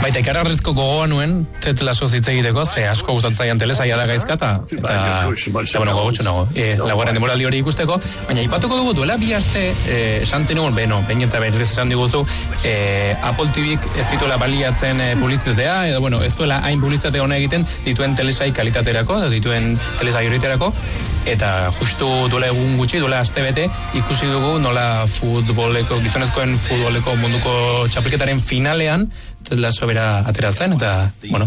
Baita ikararrizko gogoa nuen, Ted Lasso hitz egiteko, ze asko gustatzen telesaia da gaizka, eta bueno, gogotxo nago, laugarren denboraldi hori ikusteko, baina ipatuko dugu duela bi aste, esan zenuen, behin eta berriz esan diguzu, Apple TVk ez dituela baliatzen publizitatea, edo bueno, ez duela hain publizitate hona egiten, dituen telesai kalitaterako, edo dituen telesai horiterako, eta justu duela egun gutxi, duela aste bete, ikusi dugu nola gizonezkoen futboleko munduko txapelketaren finalean, Ted Lasso bera atera zen, eta, bueno,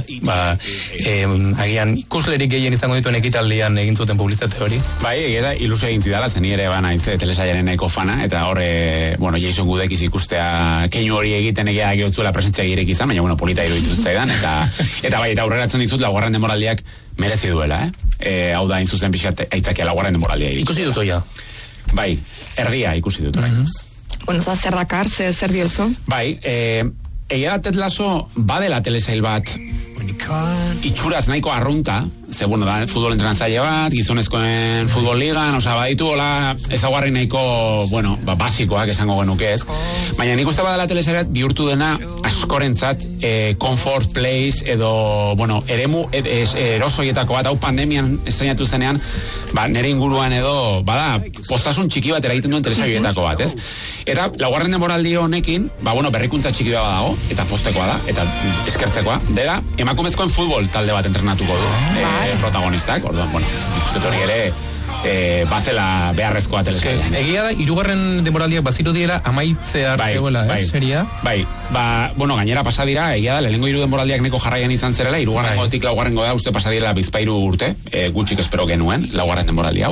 agian ikuslerik gehien izango dituen ekitaldian egin zuten publizitate hori. Bai, eta ilusio egin zidala, zen ere bana izte telesaiaren nahiko fana, eta horre, bueno, Jason Goodek ikustea keinu hori egiten egia gehotzuela presentzia girek izan, baina, bueno, polita iruditu zaidan, eta bai, eta aurreratzen dizut, laugarren denboraldiak merezi duela, hau da, inzuzen pixkat aitzakia laugarren denboraldia. Ikusi duzu ja? Bai, erdia ikusi dut, Bueno, zer dakar, zer diozu? Bai, egia Ted Lasso badela telesail bat itxuraz nahiko arrunta, ze bueno, da futbol entrenatzaile bat, gizonezkoen futbol ligan, osea, baditu hola ezaguarri nahiko, bueno, basikoak esango genuke ez. Baina nik uste badela telesail bat bihurtu dena askorentzat comfort place edo, bueno, eremu erosoietako bat, hau pandemian esainatu zenean, nire inguruan edo, bada, postasun txiki bat eragiten duen telesaioetako bat, ez? Eta, laugarren denboraldi honekin, bueno, berrikuntza txiki bat dago, eta postekoa da, eta eskertzekoa, dela, emakumezkoen futbol talde bat entrenatuko du, protagonistak, orduan, bueno, ikusten hori ere, bazela beharrezkoa telesaia. Egia da, hirugarren denboraldiak baziru diela amaitzea zegoela, seria? Bai, bueno, gainera pasadira, egia da, lehenengo hiru denboraldiak neko jarraian izan zerela, hirugarrengotik laugarrengo da, uste pasadira bizpairu urte, gutxik espero genuen, laugarren denboraldi hau.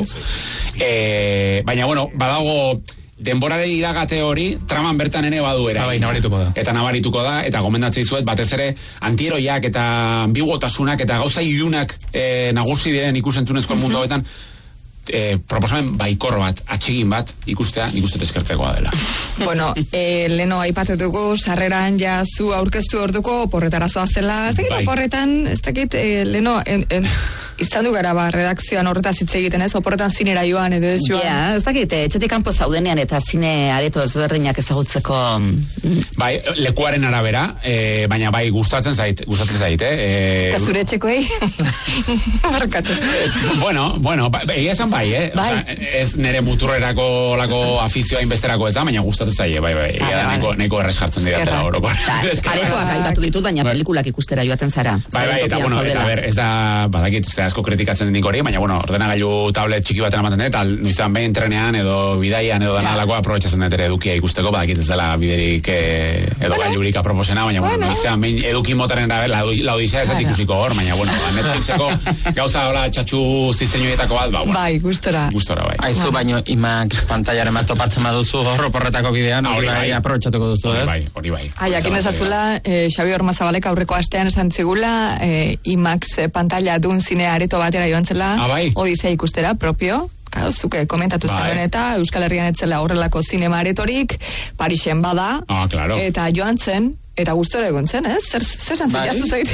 Baina, bueno, badago denborare iragate hori traman bertan ere baduera. Nabarituko da. Eta nabarituko da, eta gomendatzei zuet, batez ere antieroiak eta ambiguotasunak eta gauza ilunak nagusi diren ikusentzunezkoen mundu hauetan proposamen baikor bat, atsegin bat ikustea, nik uste eskertzekoa dela. Bueno, leno aipatutuko sarreran ja zu aurkeztu orduko oporretara zoazela, ez dakit oporretan, ez dakit leno izan du gara redakzioan horretaz hitz egiten ez, oporretan zinera joan edo ez joan. Ja, ez dakit, etxetik kanpo zaudenean eta zine areto ezberdinak ezagutzeko. Bai, lekuaren arabera, baina bai gustatzen zait, Eta zure etxekoei? Barkatu. Bueno, egia esan bai, ez nire muturrerako lako afizioa inbesterako ez da, baina gustatzen zaie, bai, nahiko errez jartzen didatela oroko. Aretoak aipatu ditut, baina pelikulak ikustera joaten zara. Bai, eta bueno, eta ber, ez da, badakit, ez da asko kritikatzen denik hori, baina bueno, ordenagailu tablet txiki baten amaten dut, eta noizan behin trenean edo bidaian edo danalako aprobetxatzen dut ere edukia ikusteko, badakit ez dela biderik edo gailurik aproposena, baina bueno, noizan behin eduki motaren la odisea ez dut ikusiko hor, baina bueno, Netflixeko gauza hola txatxu zizteinoietako bat, ba, bueno. Gustora bai. Aizu baino IMAX pantaiaren bat topatzen baduzu horroporretako bidean, hori bai aprobetxatuko duzu, ez? Hori bai. Jakin ezazula, Xabi Ormazabalek aurreko astean esan zigula, IMAX pantaila dun zine areto batera joan zela, Odisea ikustera, propio, zuke komentatu zen eta Euskal Herrian etzela horrelako zinema aretorik, Parisen bada, eta joan zen, eta gustora egon zen, ez? Zer zantzun, jaztu zait?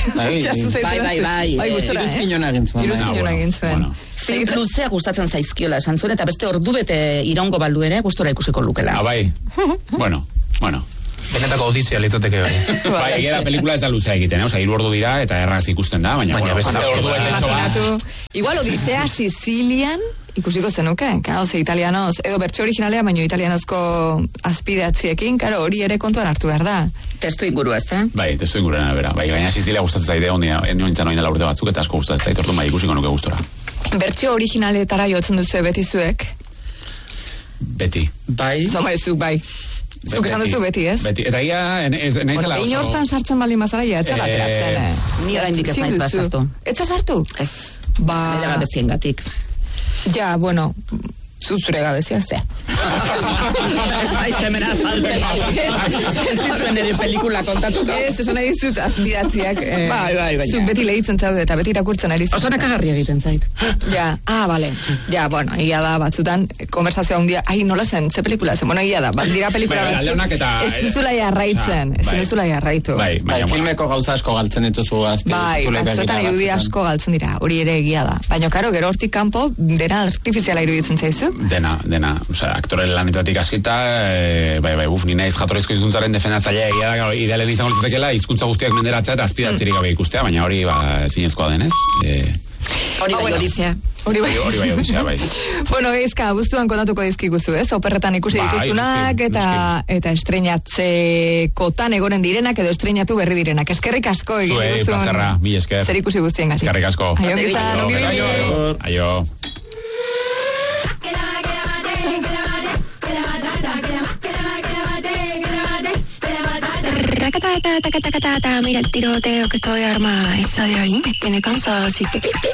Bai, gustora, ez? Iruzkinon egin zuen. Zeitz luzea gustatzen zaizkiola esan zuen, eta beste ordu bete iraungo baldu ere, gustora ikusiko lukela. Bai, bueno. Benetako Odisea litzateke bai. Bai, egia da pelikula ez da luzea egiten, osea, 3 ordu dira eta erraz ikusten da, baina beste ordu bat. Igual Odisea Sicilian ikusiko zenuke, ze italianoz, edo bertxe originalea, baino italianozko azpidatziekin, karo, hori ere kontuan hartu behar da. Testu inguru, ez da? Bai, testu ingurena bera, bai, gaina Sizilia gustatzen zaite, nioentzan oin dela urte batzuk, eta asko gustatzen zaite, orduan bai, ikusiko nuke gustora. Bertxe originaletara jotzen duzu beti zuek? Beti. Bai? Zomaizu, bai. Zuk esan duzu beti, ez? Beti, eta ia, naizela oso... Hortan sartzen bali mazara, ja, etzela ateratzen, Ni oraindik ez naiz sartu. Etza sartu? Ez. Nire gabeziengatik. Ja, bueno, zure gabezia, ze. Aiztemena azaltzen. Ez zituen ere pelikula kontatuko. Ez, esan nahi dizut azpidatziak. Bai. Zuk beti lehitzen zaude eta beti irakurtzen ari. Oso nakagarri egiten zait. Ja, bale. Ja, bueno, egia da, batzutan, konversazioa handia, nola zen, ze pelikula zen? Bueno, egia da, bat dira pelikula batzuk. Ez dizula jarraitzen, ez dizula jarraitu. Bai, filmeko gauza asko galtzen dituzu azpiekulekak. Bai, batzutan irudi asko galtzen dira, hori ere egia da. Baina, karo, gero hortik kanpo, dena artifiziala iruditzen zaizu. Dena. Osea, aktore lanetatik hasita, ni naiz jatorrizko hizkuntzaren defendatzailea egia da, idealen izango litzatekeela hizkuntza guztiak menderatzea eta azpidatzerik gabe ikustea, baina hori ezinezkoa denez. Hori bai odisea. Hori bai odisea, bai. Bueno, Gaizka, abuztuan kontatuko dizkiguzu, ez? Operretan ikusi dituzunak eta estreñatzekotan egonen direnak edo estreñatu berri direnak. Eskerrik asko egin diguzun. Zuei, plazerra, mi esker. Zer ikusi guztien gazik. Eskerrik asko. Aio. Mira el tiroteo que estoy armada. Esa de ahí me tiene cansada, así que